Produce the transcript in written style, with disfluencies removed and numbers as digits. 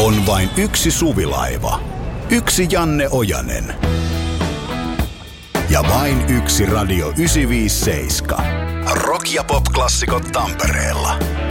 On vain yksi Suvilaiva. Yksi Janne Ojanen. Ja vain yksi Radio 957. Rock- ja pop-klassikot Tampereella.